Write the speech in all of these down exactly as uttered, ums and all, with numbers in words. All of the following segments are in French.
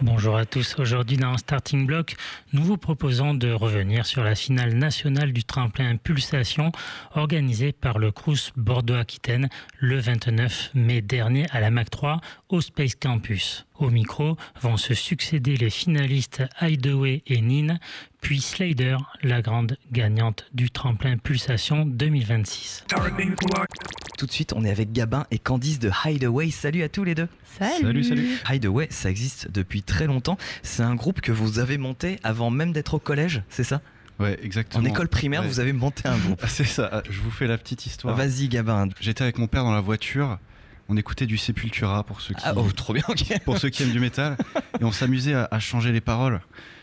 Bonjour à tous, aujourd'hui dans Starting Block, nous vous proposons de revenir sur la finale nationale du tremplin Pulsation organisée par le Crous Bordeaux-Aquitaine le vingt-neuf mai dernier à la M A C trois au Space Campus. Au micro vont se succéder les finalistes Hideaway et Nin, puis Slader, la grande gagnante du tremplin Pulsation deux mille vingt-six. Tout de suite, on est avec Gabin et Candice de Hideaway. Salut à tous les deux. Salut. Salut, salut. Hideaway, ça existe depuis très longtemps. C'est un groupe que vous avez monté avant même d'être au collège, c'est ça ? Ouais, exactement. En école primaire, ouais. Vous avez monté un groupe. C'est ça, je vous fais la petite histoire. Vas-y Gabin. J'étais avec mon père dans la voiture, on écoutait du Sepultura pour ceux qui, ah, oh, trop bien, okay. pour ceux qui aiment du métal, et on s'amusait à, à changer les paroles.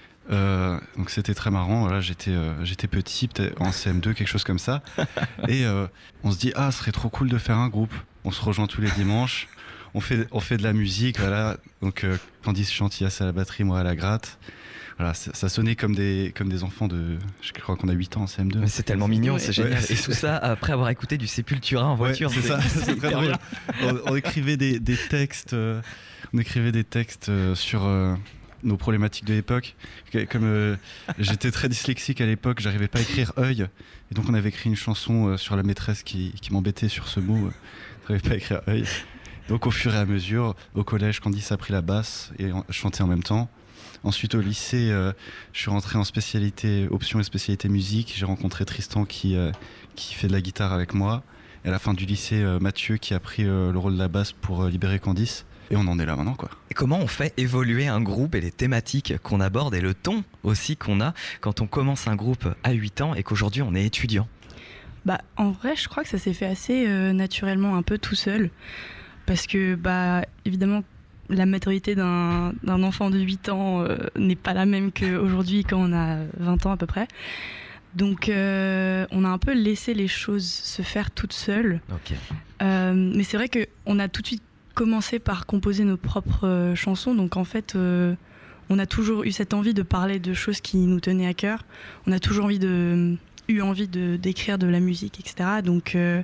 Euh, donc c'était très marrant. Voilà, j'étais, euh, j'étais petit, peut-être en C M deux, quelque chose comme ça. Et euh, on se dit, ah, ce serait trop cool de faire un groupe. On se rejoint tous les dimanches. On fait, on fait de la musique, voilà. Donc euh, Candice chante, Yass à la batterie, moi à la gratte. Voilà, ça, ça sonnait comme des, comme des enfants de. Je crois qu'on a huit ans en C M deux. Mais c'est tellement mignon, ouais, c'est génial. Ouais, c'est et tout ça après avoir écouté du Sepultura en voiture. Ouais, c'est, c'est ça, c'est, c'est très drôle. On, on écrivait des, des textes, euh, on écrivait des textes euh, sur. Euh, nos problématiques de l'époque. Comme euh, j'étais très dyslexique à l'époque, j'arrivais pas à écrire œil, et donc on avait écrit une chanson euh, sur la maîtresse qui, qui m'embêtait sur ce mot. Euh, j'arrivais pas à écrire œil. Donc au fur et à mesure, au collège, Candice a pris la basse et on chantait en même temps. Ensuite au lycée, euh, je suis rentré en spécialité option et spécialité musique. J'ai rencontré Tristan qui euh, qui fait de la guitare avec moi. Et à la fin du lycée, euh, Mathieu qui a pris euh, le rôle de la basse pour euh, libérer Candice. Et on en est là maintenant, quoi. Et comment on fait évoluer un groupe et les thématiques qu'on aborde et le ton aussi qu'on a quand on commence un groupe à huit ans et qu'aujourd'hui on est étudiant ? Bah, en vrai, je crois que ça s'est fait assez euh, naturellement, un peu tout seul. Parce que, bah, évidemment, la maturité d'un, d'un enfant de huit ans euh, n'est pas la même qu'aujourd'hui quand on a vingt ans à peu près. Donc, euh, on a un peu laissé les choses se faire toutes seules. Okay. Euh, mais c'est vrai qu'on a tout de suite commencé par composer nos propres euh, chansons, donc en fait euh, on a toujours eu cette envie de parler de choses qui nous tenaient à cœur, on a toujours envie de, eu envie de, d'écrire de la musique, et cetera. Donc euh,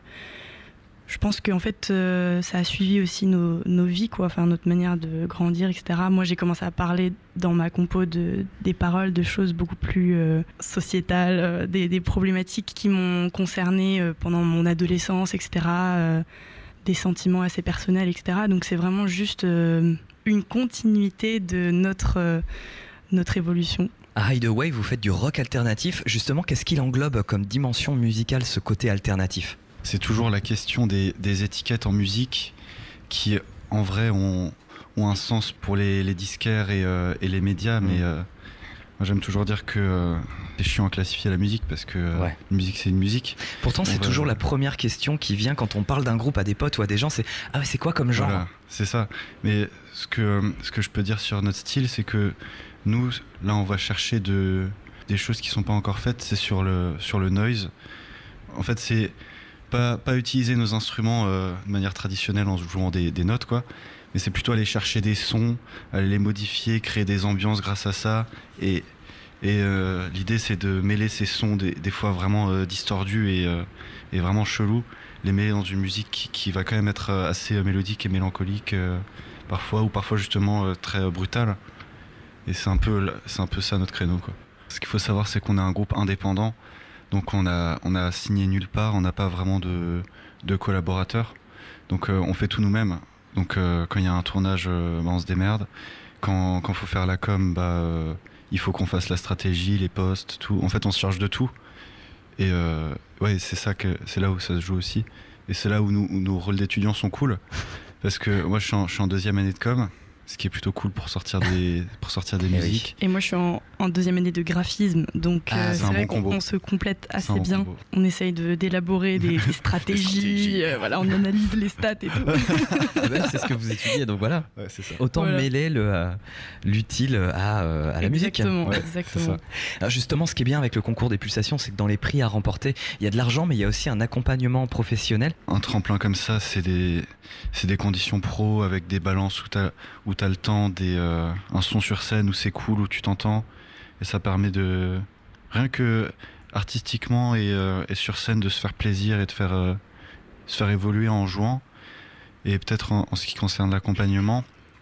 je pense qu'en fait euh, ça a suivi aussi nos, nos vies, quoi, enfin, notre manière de grandir, et cetera. Moi j'ai commencé à parler dans ma compo de, des paroles de choses beaucoup plus euh, sociétales, euh, des, des problématiques qui m'ont concernée euh, pendant mon adolescence, et cetera. Euh, des sentiments assez personnels, et cetera. Donc c'est vraiment juste euh, une continuité de notre, euh, notre évolution. À Hideaway, vous faites du rock alternatif. Justement, qu'est-ce qu'il englobe comme dimension musicale, ce côté alternatif ? C'est toujours la question des, des étiquettes en musique qui, en vrai, ont, ont un sens pour les, les disquaires et, euh, et les médias, mmh. mais... Euh, Moi, j'aime toujours dire que euh, c'est chiant à classifier la musique parce que euh, ouais. une musique, c'est une musique. Pourtant, c'est va... toujours la première question qui vient quand on parle d'un groupe à des potes ou à des gens, c'est « Ah, c'est quoi comme genre ?» Voilà, c'est ça. Mais ce que, ce que je peux dire sur notre style, c'est que nous, là, on va chercher de, des choses qui sont pas encore faites, c'est sur le, sur le noise. En fait, c'est pas, pas utiliser nos instruments euh, de manière traditionnelle en jouant des, des notes, quoi. Mais c'est plutôt aller chercher des sons, aller les modifier, créer des ambiances grâce à ça. Et, et euh, l'idée, c'est de mêler ces sons, des, des fois vraiment euh, distordus et, euh, et vraiment chelous, les mêler dans une musique qui, qui va quand même être assez mélodique et mélancolique euh, parfois, ou parfois justement euh, très euh, brutale. Et c'est un peu, c'est un peu ça notre créneau, quoi. Ce qu'il faut savoir, c'est qu'on est un groupe indépendant, donc on a, on a signé nulle part, on n'a pas vraiment de, de collaborateurs. Donc euh, on fait tout nous-mêmes. Donc euh, quand il y a un tournage, euh, bah, on se démerde. Quand quand faut faire la com, bah euh, il faut qu'on fasse la stratégie, les posts, tout. En fait, on se charge de tout. Et euh, ouais, c'est ça que c'est là où ça se joue aussi. Et c'est là où, nous, où nos rôles d'étudiants sont cool, parce que moi je suis en, je suis en deuxième année de com, ce qui est plutôt cool pour sortir des pour sortir des musiques. Et moi je suis en, en deuxième année de graphisme, donc ah, euh, c'est, c'est vrai bon qu'on on se complète assez bon bien. Combo. On essaye de, d'élaborer des, des stratégies, stratégies. Euh, voilà, on analyse les stats et tout. Ouais, c'est ce que vous étudiez, donc voilà. Ouais, c'est ça. Autant voilà. mêler le, euh, l'utile à, euh, à la exactement, musique. Ouais, exactement. Alors justement, ce qui est bien avec le concours des pulsations, c'est que dans les prix à remporter, il y a de l'argent, mais il y a aussi un accompagnement professionnel. Un tremplin comme ça, c'est des c'est des conditions pro avec des balances où t'as où t'as le temps. Des, euh, un son sur scène où c'est cool, où tu t'entends, et ça permet de rien que artistiquement et, euh, et sur scène de se faire plaisir et de faire, euh, se faire évoluer en jouant. Et peut-être en, en ce qui concerne l'accompagnement,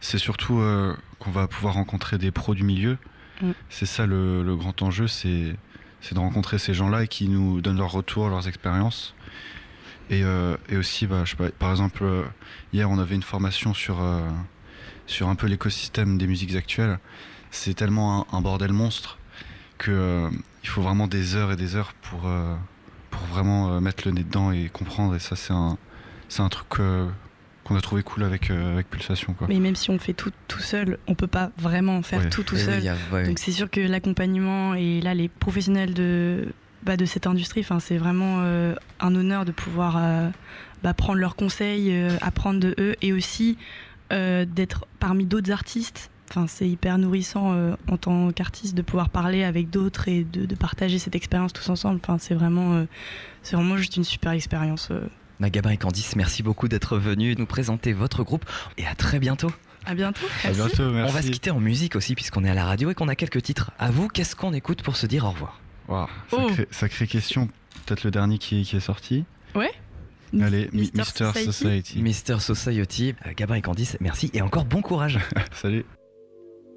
c'est surtout euh, qu'on va pouvoir rencontrer des pros du milieu. Mm. C'est ça le, le grand enjeu, c'est, c'est de rencontrer ces gens-là et qui nous donnent leurs retours, leurs expériences. Et, euh, et aussi, bah, je sais pas, par exemple, euh, hier on avait une formation sur, euh, sur un peu l'écosystème des musiques actuelles. C'est tellement un, un bordel monstre qu'il euh, faut vraiment des heures et des heures pour, euh, pour vraiment euh, mettre le nez dedans et comprendre. Et ça, c'est un, c'est un truc euh, qu'on a trouvé cool avec, euh, avec Pulsation, quoi. Mais même si on fait tout tout seul, on peut pas vraiment faire ouais. tout tout seul. Oui, a, ouais. Donc c'est sûr que l'accompagnement et là les professionnels de, bah, de cette industrie, c'est vraiment euh, un honneur de pouvoir euh, bah, prendre leurs conseils, euh, apprendre de eux et aussi euh, d'être parmi d'autres artistes. Enfin, c'est hyper nourrissant euh, en tant qu'artiste de pouvoir parler avec d'autres et de, de partager cette expérience tous ensemble. Enfin, c'est vraiment, euh, c'est vraiment juste une super expérience. Euh. Gabin et Candice, merci beaucoup d'être venus nous présenter votre groupe et à très bientôt. À bientôt. Merci. À bientôt, merci. On va se quitter en musique aussi puisqu'on est à la radio et qu'on a quelques titres. À vous, qu'est-ce qu'on écoute pour se dire au revoir? Wow, sacrée, oh. sacrée question. Peut-être le dernier qui, qui est sorti. Ouais. Allez, Mister Society. Mister Society. Euh, Gabin et Candice, merci et encore bon courage. Salut.